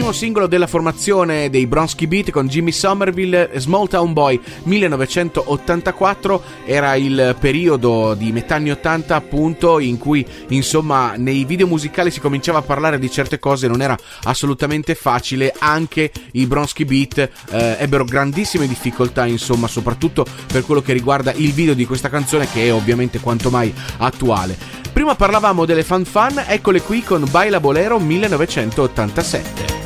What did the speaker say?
primo singolo della formazione dei Bronski Beat con Jimmy Somerville, Small Town Boy 1984, era il periodo di metà anni 80 appunto in cui insomma nei video musicali si cominciava a parlare di certe cose, non era assolutamente facile, anche i Bronski Beat ebbero grandissime difficoltà insomma, soprattutto per quello che riguarda il video di questa canzone che è ovviamente quanto mai attuale. Prima parlavamo delle Fan Fan, eccole qui con Baila Bolero 1987.